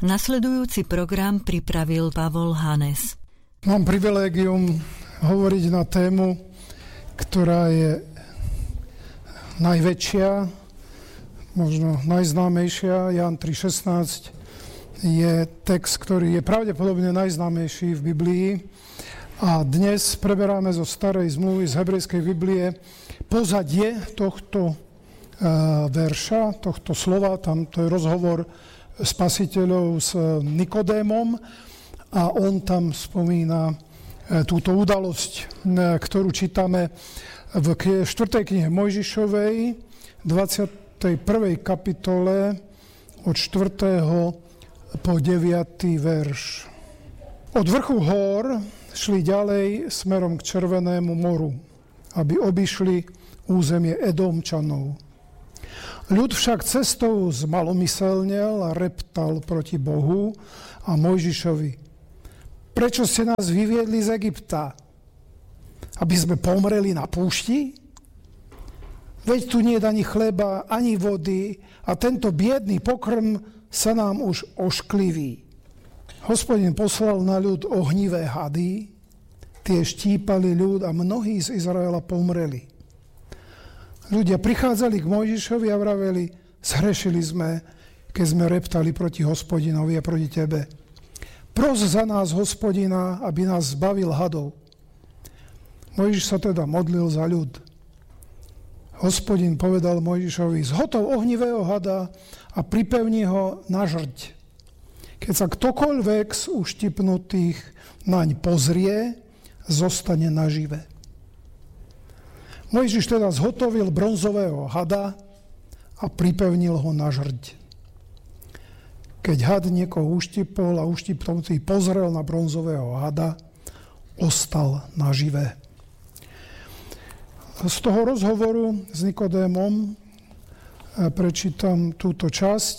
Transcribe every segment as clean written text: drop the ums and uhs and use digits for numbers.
Nasledujúci program pripravil Pavol Hanes. Mám privilégium hovoriť na tému, ktorá je najväčšia, možno najznámejšia. Ján 3.16 je text, ktorý je pravdepodobne najznámejší v Biblii. A dnes preberáme zo starej zmluvy z hebrejskej Biblie pozadie tohto verša, tohto slova. Tam to je rozhovor spasiteľov s Nikodémom a on tam spomína túto udalosť, ktorú čítame v 4. knihe Mojžišovej, 21. kapitole od 4. po 9. verš. Od vrchu hôr šli ďalej smerom k Červenému moru, aby obišli územie Edomčanov. Ľud však cestou zmalomyselnel a reptal proti Bohu a Mojžišovi. Prečo ste nás vyviedli z Egypta? Aby sme pomreli na púšti? Veď tu nie je ani chleba, ani vody a tento biedný pokrm sa nám už oškliví. Hospodin poslal na ľud ohnivé hady, tie štípali ľud a mnohí z Izraela pomreli. Ľudia prichádzali k Mojžišovi a vraveli, zhrešili sme, keď sme reptali proti Hospodinovi a proti tebe. Pros za nás Hospodina, aby nás zbavil hadov. Mojžiš sa teda modlil za ľud. Hospodin povedal Mojžišovi, zhotov ohnivého hada a pripevni ho na žrť. Keď sa ktokoľvek z uštipnutých naň pozrie, zostane nažive. Mojžiš teda zhotovil bronzového hada a pripevnil ho na žrť. Keď had niekoho uštipol a uštipnutý pozrel na bronzového hada, ostal nažive. Z toho rozhovoru s Nikodémom prečítam túto časť,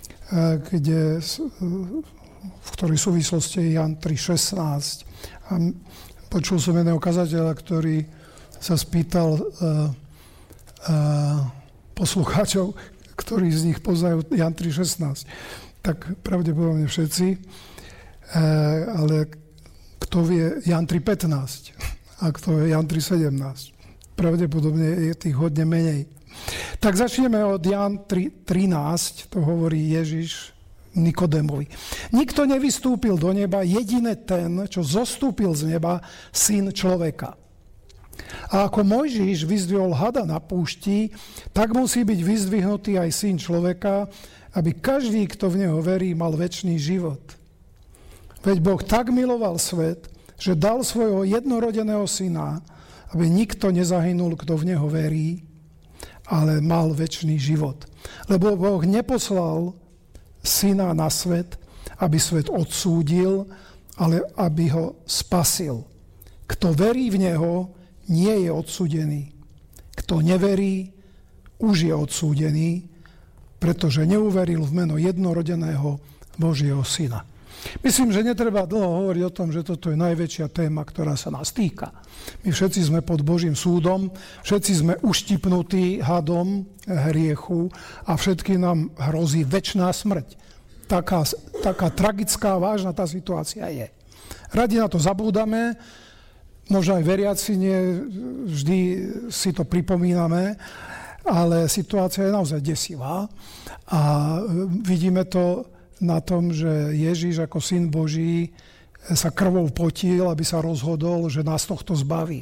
v ktorej súvislosti je Ján 3.16. A počul som jedného kazateľa, ktorý sa spýtal poslucháčov, ktorí z nich poznajú Ján 3.16. Tak pravdepodobne všetci, ale kto vie Ján 3.15 a kto vie Ján 3.17. Pravdepodobne je tých hodne menej. Tak začneme od Ján 3.13, to hovorí Ježiš Nikodémovi. Nikto nevystúpil do neba, jedine ten, čo zostúpil z neba, syn človeka. A ako Mojžiš vyzdvihol hada na púšti, tak musí byť vyzdvihnutý aj syn človeka, aby každý, kto v neho verí, mal večný život. Veď Boh tak miloval svet, že dal svojho jednorodeného syna, aby nikto nezahynul, kto v neho verí, ale mal večný život. Lebo Boh neposlal syna na svet, aby svet odsúdil, ale aby ho spasil. Kto verí v neho, nie je odsúdený. Kto neverí, už je odsúdený, pretože neuveril v meno jednorodeného Božieho syna. Myslím, že netreba dlho hovoriť o tom, že toto je najväčšia téma, ktorá sa nás týka. My všetci sme pod Božím súdom, všetci sme uštipnutí hadom hriechu a všetkým nám hrozí večná smrť. Taká tragická, vážna tá situácia je. Radi na to zabúdame, možno aj veriaci nie vždy si to pripomíname, ale situácia je naozaj desivá a vidíme to na tom, že Ježiš ako syn Boží sa krvou potil, aby sa rozhodol, že nás tohto zbaví.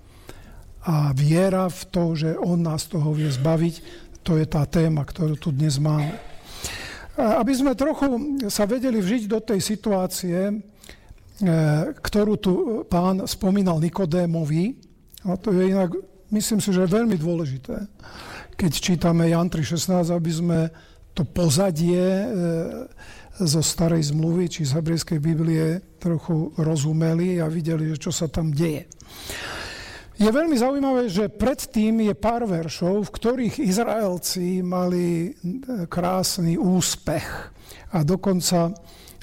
A viera v to, že on nás toho vie zbaviť, to je tá téma, ktorú tu dnes máme. Aby sme trochu sa vedeli vžiť do tej situácie, ktorú tu pán spomínal Nikodémovi, a to je inak, myslím si, že je veľmi dôležité, keď čítame Ján 3.16, aby sme to pozadie zo starej zmluvy, či z hebrejskej Biblie trochu rozumeli a videli, čo sa tam deje. Je veľmi zaujímavé, že predtým je pár veršov, v ktorých Izraelci mali krásny úspech. A dokonca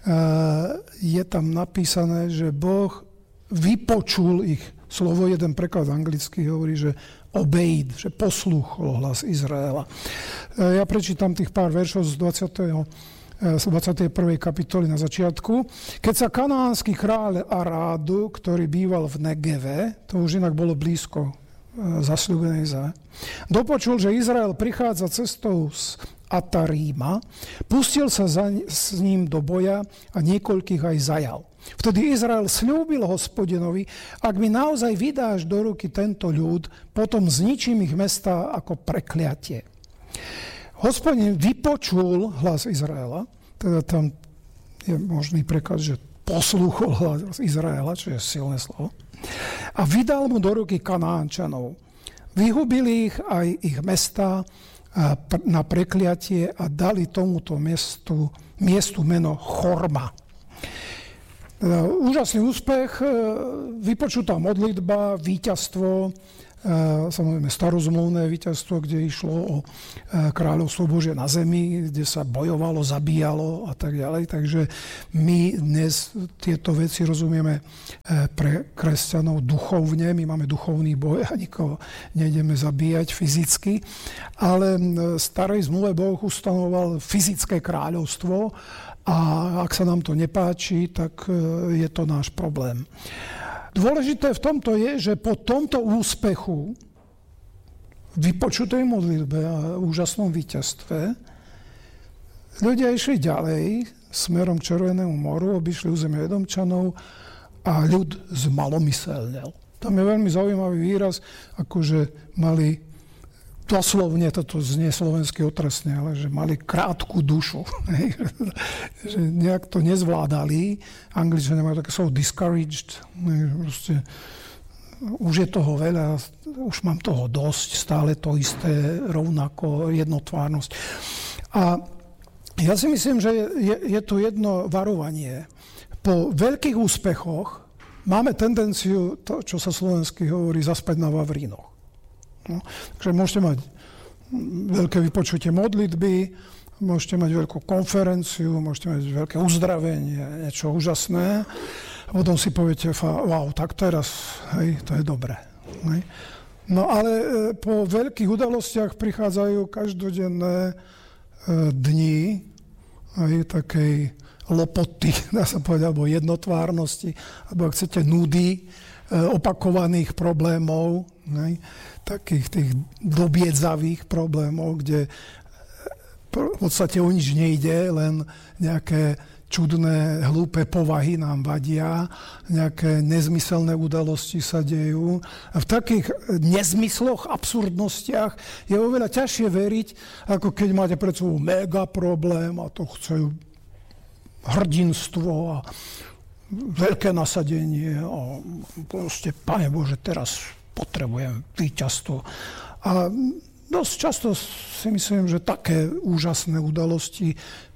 je tam napísané, že Boh vypočul ich. Slovo, jeden preklad anglicky hovorí, že obeyed, že poslúchol hlas Izraela. Ja prečítam tých pár veršov z 21. z 21. kapitoly na začiatku. Keď sa kanánsky kráľ Arádu, ktorý býval v Negeve, to už inak bolo blízko zasľúbenej zeme, dopočul, že Izrael prichádza cestou z Ataríma, pustil sa s ním do boja a niekoľkých aj zajal. Vtedy Izrael sľúbil Hospodinovi, ak mi naozaj vydáš do ruky tento ľud, potom zničím ich mestá ako prekliatie. Hospodin vypočul hlas Izraela, teda tam je možný preklad, že poslúchol hlas Izraela, čo je silné slovo, a vydal mu do ruky Kanánčanov. Vyhubili ich aj ich mestá na prekliatie a dali tomuto miestu meno Chorma. Úžasný úspech, vypočutá modlitba, víťazstvo, samozrejme starozmluvné víťazstvo, kde išlo o kráľovstvo Božie na zemi, kde sa bojovalo, zabíjalo a tak ďalej. Takže my dnes tieto veci rozumieme pre kresťanov duchovne. My máme duchovný boj a nikoho nejdeme zabíjať fyzicky. Ale v starej zmluve Boh ustanoval fyzické kráľovstvo a ak sa nám to nepáči, tak je to náš problém. Dôležité v tomto je, že po tomto úspechu, vypočutej modlitbe a úžasnom víťazstve, ľudia išli ďalej smerom k Červenému moru, obišli územie Edomčanov a ľud zmalomyselnel. Tam je veľmi zaujímavý výraz, akože mali doslovne, toto znie slovensky otrasne, ale že mali krátku dušu. Že nejak to nezvládali. Angličania majú také slovo discouraged. Proste, už je toho veľa, už mám toho dosť, stále to isté, rovnako, jednotvárnosť. A ja si myslím, že je tu jedno varovanie. Po veľkých úspechoch máme tendenciu, to, čo sa slovensky hovorí, zaspať na vavrínoch. No, takže môžete mať veľké vypočutie modlitby, môžete mať veľkú konferenciu, môžete mať veľké uzdravenie, niečo úžasné. A potom si poviete, wow, tak teraz, hej, to je dobré. Hej. No ale po veľkých udalostiach prichádzajú každodenné dni aj takej lopoty, dá sa povedať, alebo jednotvárnosti, alebo ak chcete nudy, opakovaných problémov, hej, takých tých dobiedzavých problémov, kde v podstate o nič nejde, len nejaké čudné, hlúpe povahy nám vadia, nejaké nezmyselné udalosti sa dejú. A v takých nezmysloch, absurdnostiach je oveľa ťažšie veriť, ako keď máte pred sebou mega problém a to chce hrdinstvo a veľké nasadenie a proste, Pane Bože, teraz potrebujem víťazstvo. A dosť často si myslím, že také úžasné udalosti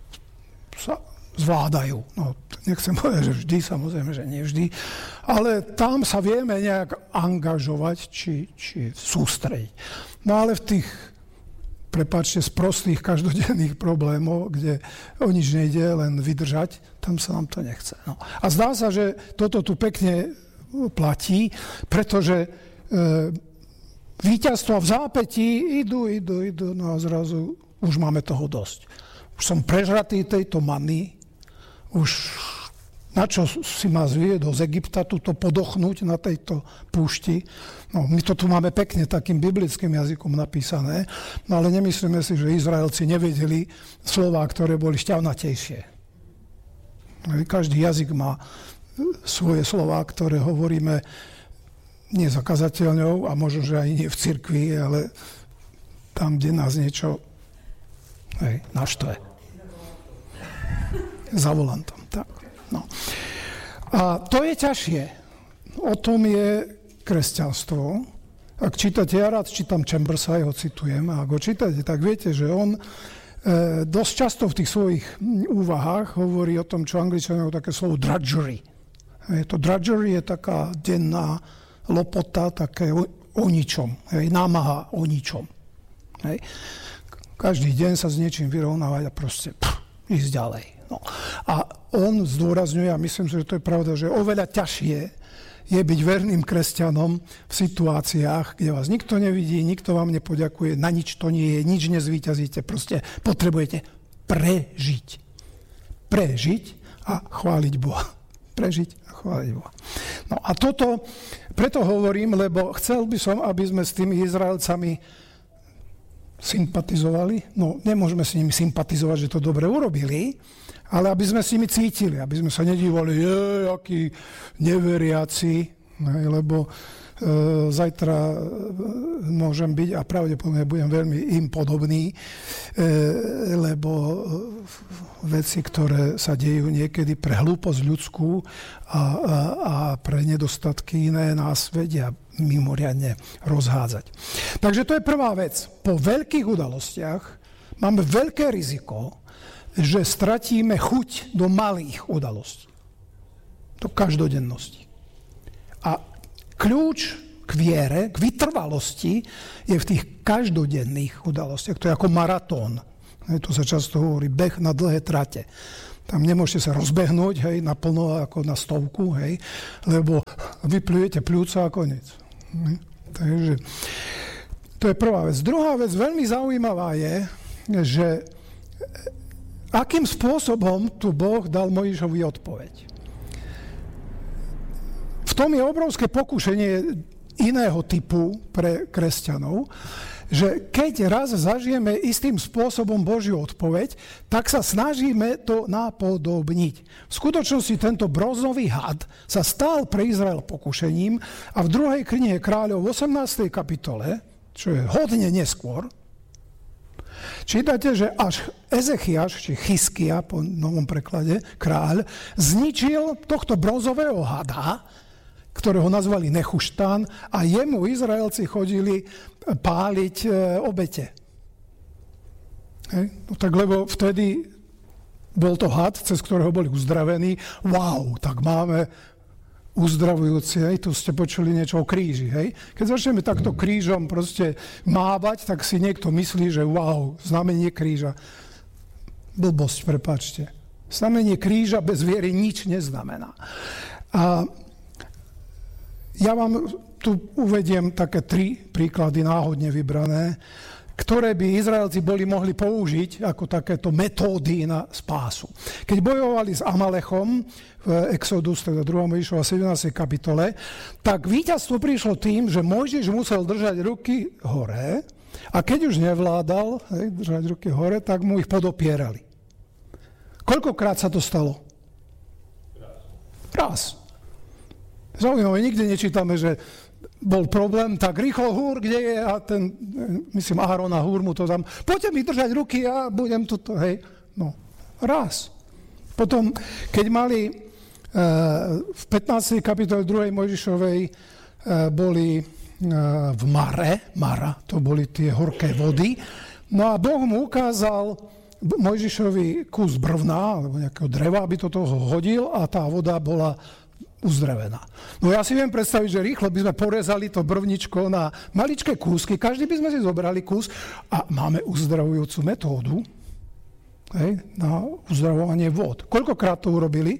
sa zvládajú. No, nechcem povedať, že vždy, samozrejme, že nie vždy, ale tam sa vieme nejak angažovať či sústrediť. No ale v tých, prepáčte, z prostých každodenných problémov, kde o nič nejde, len vydržať, tam sa nám to nechce. No. A zdá sa, že toto tu pekne platí, pretože víťazstva v zápätí idú, no a zrazu už máme toho dosť. Už som prežratý tejto many, už na čo si ma zviedol z Egypta tuto podochnúť na tejto púšti. No, my to tu máme pekne takým biblickým jazykom napísané, no ale nemyslíme si, že Izraelci nevedeli slová, ktoré boli šťavnatejšie. Každý jazyk má svoje slová, ktoré hovoríme nie za kazateľňou a možno, že aj nie v cirkvi, ale tam, kde nás niečo naštve. Za volantom, tak. No. A to je ťažšie. O tom je kresťanstvo. Ak čítate, ja rád čítam Chambersa, jeho citujem, a ak ho čítate, tak viete, že on dosť často v tých svojich úvahách hovorí o tom, čo Angličania majú také slovo drudgery. To drudgery je taká denná lopota, také o ničom, námaha o ničom. Každý deň sa s niečím vyrovnávať a proste ísť ďalej. No. A on zdôrazňuje, a myslím si, že to je pravda, že oveľa ťažšie je byť verným kresťanom v situáciách, kde vás nikto nevidí, nikto vám nepoďakuje, na nič to nie je, nič nezvíťazíte, proste potrebujete prežiť. prežiť a chváliť Boha. Prežiť a chváliť Boha. No a toto, preto hovorím, lebo chcel by som, aby sme s tými Izraelcami sympatizovali. No, nemôžeme s nimi sympatizovať, že to dobre urobili, ale aby sme s nimi cítili, aby sme sa nedívali, akí neveriaci, lebo zajtra môžem byť a pravdepodobne budem veľmi im podobný, lebo veci, ktoré sa dejú niekedy pre hlúposť ľudskú a pre nedostatky iné, nás vedia mimoriadne rozhádzať. Takže to je prvá vec. Po veľkých udalostiach máme veľké riziko, že stratíme chuť do malých udalostí. Do každodennosti. A kľúč k viere, k vytrvalosti je v tých každodenných udalostiach. To je ako maratón. To sa často hovorí, beh na dlhé trate. Tam nemôžete sa rozbehnúť, hej, naplno ako na 100, hej, lebo vyplujete pľúca a koniec. Takže to je prvá vec. Druhá vec, veľmi zaujímavá je, že akým spôsobom tu Boh dal Mojžišovi odpoveď. V tom je obrovské pokušenie iného typu pre kresťanov, že keď raz zažijeme istým spôsobom Božiu odpoveď, tak sa snažíme to napodobniť. V skutočnosti tento bronzový had sa stal pre Izrael pokušením a v 2. knihe Kráľov v 18. kapitole, čo je hodne neskôr, čítate, že až Ezechiaš, či Chyskia po novom preklade, kráľ, zničil tohto bronzového hada, ktorého nazvali Nechuštán, a jemu Izraelci chodili páliť obete. No tak lebo vtedy bol to had, cez ktorého boli uzdravení. Wow, tak máme uzdravujúci, hej, tu ste počuli niečo o kríži, hej. Keď začneme takto krížom proste mávať, tak si niekto myslí, že wow, znamenie kríža. Blbosť, prepáčte. Znamenie kríža bez viery nič neznamená. A ja vám tu uvediem také 3 príklady náhodne vybrané, ktoré by Izraelci boli mohli použiť ako takéto metódy na spásu. Keď bojovali s Amalechom v Exodus, teda 2. Mojžišova 17. kapitole, tak víťazstvo prišlo tým, že Mojžiš musel držať ruky hore a keď už nevládal držať ruky hore, tak mu ich podopierali. Koľkokrát sa to stalo? Raz. Zaujímavé, nikde nečítame, že bol problém, tak rýchlo húr, kde je, a ten, myslím, Aharon a húr mu to tam, poďte mi držať ruky a budem tuto, hej. No, raz. Potom, keď mali v 15. kapitole 2. Mojžišovej boli v Mara, to boli tie horké vody, no a Boh mu ukázal Mojžišovi kus brvna, alebo nejakého dreva, aby to toho hodil a tá voda bola uzdravená. No ja si viem predstaviť, že rýchlo by sme porezali to brvničko na maličké kúsky, každý by sme si zobrali kus a máme uzdravujúcu metódu, hej, na uzdravovanie vod. Koľkokrát to urobili?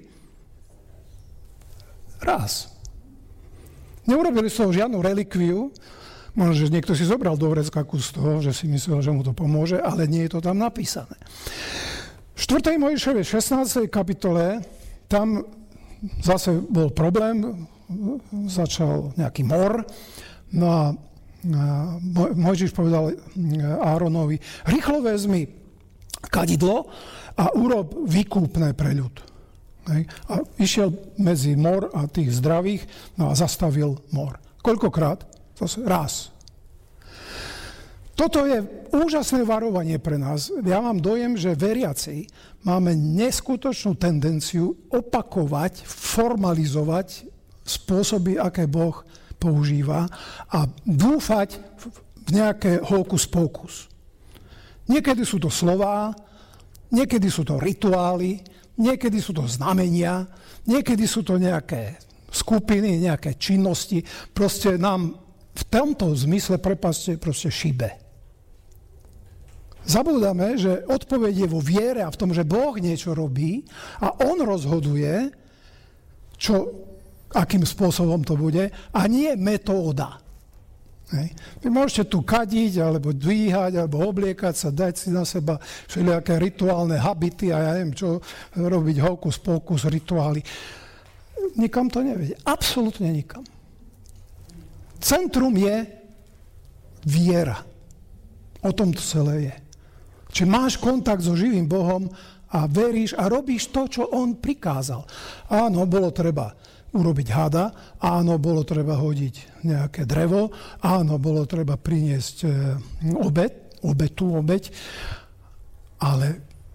Raz. Neurobili z toho žiadnu relikviu, možno, že niekto si zobral do vrecka kus toho, že si myslel, že mu to pomôže, ale nie je to tam napísané. V 4. Mojžišovej 16. kapitole tam zase bol problém, začal nejaký mor, no a Mojžiš povedal Áronovi, rýchlo vezmi kadidlo a urob výkupné pre ľud. A išiel medzi mor a tých zdravých, no a zastavil mor. Koľkokrát? Zase raz. Toto je úžasné varovanie pre nás. Ja mám dojem, že veriaci máme neskutočnú tendenciu opakovať, formalizovať spôsoby, aké Boh používa a dúfať v nejaké hokus pokus. Niekedy sú to slová, niekedy sú to rituály, niekedy sú to znamenia, niekedy sú to nejaké skupiny, nejaké činnosti. Proste nám v tomto zmysle, prepáčte, proste šibe. Zabúdame, že odpoveď je vo viere a v tom, že Boh niečo robí a On rozhoduje, akým spôsobom to bude, a nie metóda. Hej. Vy môžete tu kadiť, alebo dvíhať, alebo obliekať sa, dať si na seba všelijaké rituálne habity a ja neviem čo, robiť hokus pokus, rituály. Nikam to nevedie. Absolútne nikam. Centrum je viera. O tom to celé je. Či máš kontakt so živým Bohom a veríš a robíš to, čo on prikázal. Áno, bolo treba urobiť hada, áno, bolo treba hodiť nejaké drevo, áno, bolo treba priniesť obeť, ale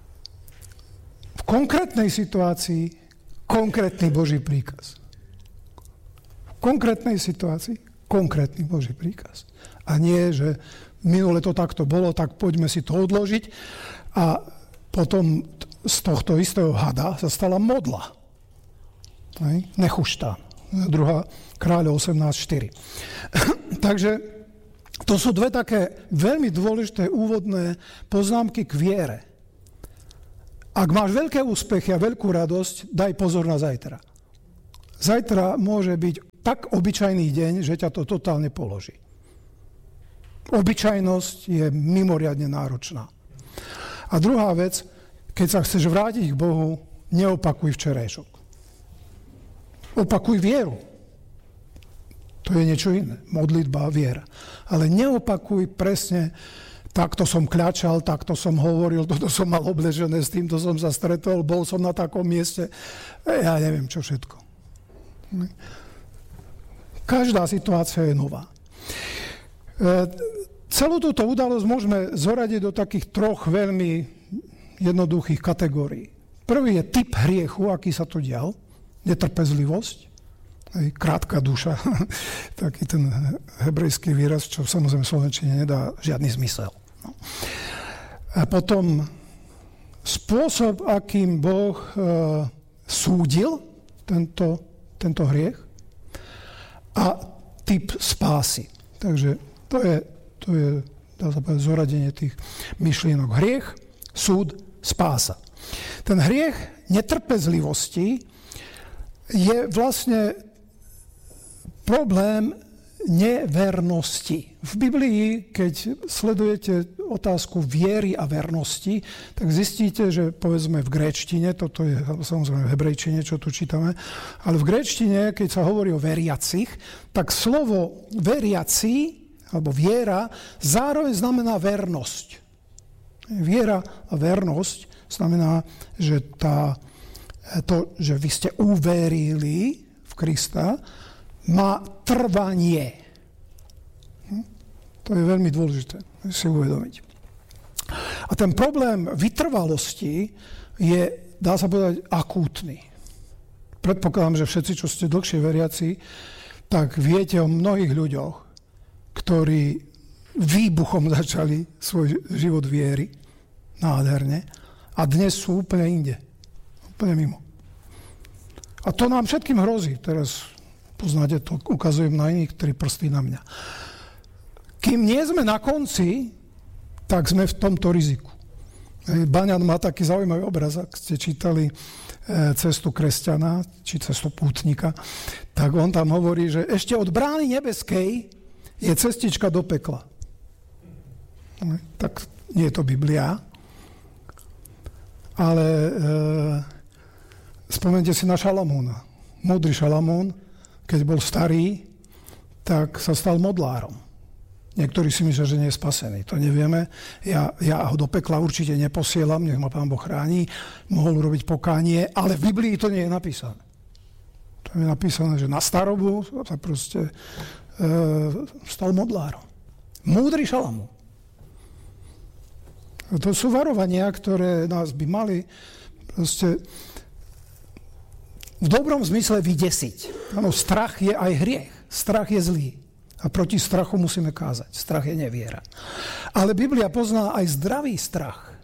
v konkrétnej situácii konkrétny Boží príkaz. V konkrétnej situácii konkrétny Boží príkaz. A nie, že minule to takto bolo, tak poďme si to odložiť a potom z tohto istého hada sa stala modla. Nechuštán. 2. Kráľov 18.4. Takže to sú dve také veľmi dôležité úvodné poznámky k viere. Ak máš veľké úspechy a veľkú radosť, daj pozor na zajtra. Zajtra môže byť tak obyčajný deň, že ťa to totálne položí. Obyčajnosť je mimoriadne náročná. A druhá vec, keď sa chceš vrátiť k Bohu, neopakuj včerajšok. Opakuj vieru. To je niečo iné. Modlitba a viera. Ale neopakuj presne, takto som kľačal, takto som hovoril, toto som mal obležené, s týmto som sa stretol, bol som na takom mieste. Ja neviem, čo všetko. Každá situácia je nová. Celú túto udalosť môžeme zoradiť do takých troch veľmi jednoduchých kategórií. Prvý je typ hriechu, aký sa tu dial. Netrpezlivosť, krátka duša, taký ten hebrejský výraz, čo samozrejme v slovenčine nedá žiadny zmysel. No. A potom spôsob, akým Boh súdil tento hriech a typ spásy. Takže to je dá sa povedať, zoradenie tých myšlienok. Hriech, súd, spása. Ten hriech netrpezlivosti je vlastne problém nevernosti. V Biblii, keď sledujete otázku viery a vernosti, tak zistíte, že povedzme v gréčtine, toto je samozrejme v hebrejčine, čo tu čítame, ale v gréčtine, keď sa hovorí o veriacich, tak slovo veriaci, alebo viera, zároveň znamená vernosť. Viera a vernosť znamená, že že vy ste uverili v Krista, má trvanie. To je veľmi dôležité si uvedomiť. A ten problém vytrvalosti je, dá sa povedať, akútny. Predpokladám, že všetci, čo ste dlhšie veriaci, tak viete o mnohých ľuďoch, ktorí výbuchom začali svoj život viery, nádherne, a dnes sú úplne inde. Úplne mimo. A to nám všetkým hrozí. Teraz poznáte to, ukazujem na iných 3 prsty na mňa. Kým nie sme na konci, tak sme v tomto riziku. Baňan má taký zaujímavý obraz, ak ste čítali Cestu kresťana, či Cestu pútnika, tak on tam hovorí, že ešte od brány nebeskej je cestička do pekla. Tak nie je to Biblia, ale spomeňte si na Šalamúna. Múdry Šalamún, keď bol starý, tak sa stal modlárom. Niektorí si myslia, že nie je spasený. To nevieme. Ja ho do pekla určite neposielam, nech ma Pán Boh chráni. Mohol urobiť pokánie, ale v Biblii to nie je napísané. To je napísané, že na starobu sa proste stal modlárom. Múdry Šalamún. To sú varovania, ktoré nás by mali proste v dobrom zmysle vydesiť. Áno, strach je aj hriech. Strach je zlý. A proti strachu musíme kázať. Strach je neviera. Ale Biblia pozná aj zdravý strach.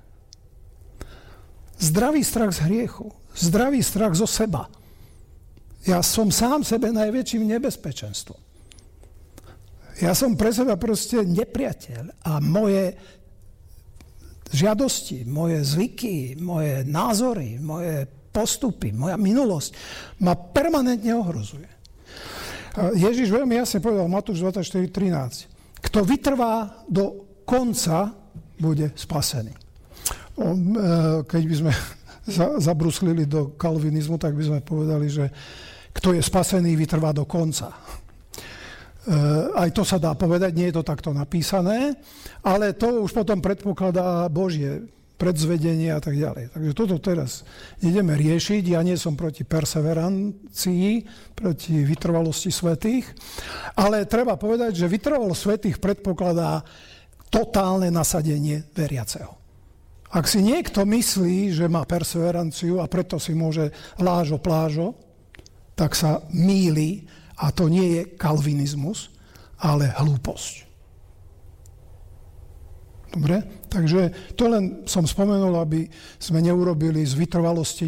Zdravý strach z hriechu. Zdravý strach zo seba. Ja som sám sebe najväčším nebezpečenstvom. Ja som pre seba proste nepriateľ a moje žiadosti, moje zvyky, moje názory, moje postupy, moja minulosť ma permanentne ohrozuje. Ježiš veľmi jasne povedal, Matúš 24:13, Kto vytrvá do konca, bude spasený. Keď by sme zabruslili do kalvinizmu, tak by sme povedali, že kto je spasený, vytrvá do konca. Aj to sa dá povedať, nie je to takto napísané, ale to už potom predpokladá Božie predzvedenie a tak ďalej. Takže toto teraz ideme riešiť. Ja nie som proti perseverancii, proti vytrvalosti svätých, ale treba povedať, že vytrvalosť svätých predpokladá totálne nasadenie veriaceho. Ak si niekto myslí, že má perseveranciu a preto si môže lážo plážo, tak sa mýli. A to nie je kalvinizmus, ale hlúposť. Dobre? Takže to len som spomenul, aby sme neurobili z vytrvalosti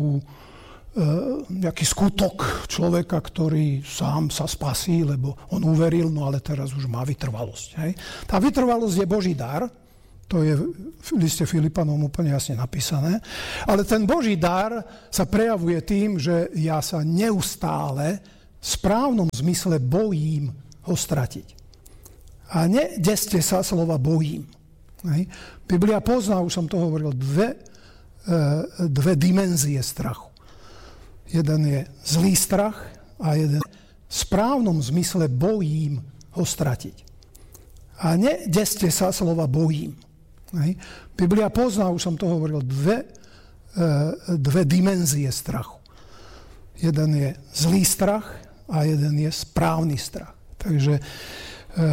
nejaký skutok človeka, ktorý sám sa spasí, lebo on uveril, no ale teraz už má vytrvalosť. Hej? Tá vytrvalosť je Boží dar, to je v liste Filipanom úplne jasne napísané, ale ten Boží dar sa prejavuje tým, že ja sa neustále v správnom zmysle bojím ho stratiť. A nedeste sa slova bojím. Hej. Biblia pozná, už som to hovoril, dve dimenzie strachu. Jeden je zlý strach a jeden v správnom zmysle bojím ho stratiť. A nedeste sa slova bojím. Hej. Biblia pozná, už som to hovoril, dve dimenzie strachu. Jeden je zlý strach a jeden je správny strach. Takže